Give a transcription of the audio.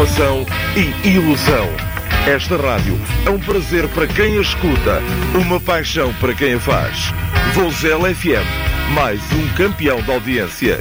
informação e ilusão. Esta rádio é um prazer para quem a escuta, uma paixão para quem a faz. Vozela FM, mais um campeão de audiências.